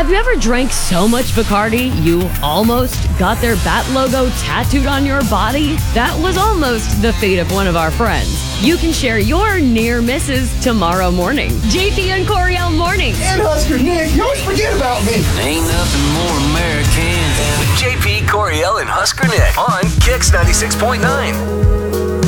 Have you ever drank so much Bacardi you almost got their bat logo tattooed on your body? That was almost the fate of one of our friends. You can share your near misses tomorrow morning. JP and Coriel Mornings. And Husker Nick, you always forget about me. Ain't nothing more American than JP, Coriel, and Husker Nick on Kix 96.9.